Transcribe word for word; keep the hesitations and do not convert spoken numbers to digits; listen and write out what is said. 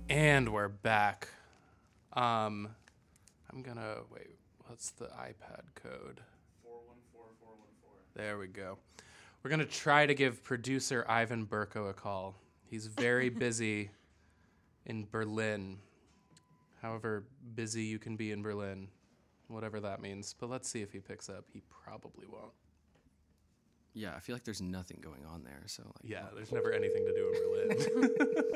And we're back. Um, I'm gonna wait. What's the iPad code? four one four four one four. There we go. We're gonna try to give producer Ivan Burko a call. He's very busy in Berlin. However busy you can be in Berlin, whatever that means. But let's see if he picks up. He probably won't. Yeah, I feel like there's nothing going on there. So like, Yeah, there's never anything to do in Berlin.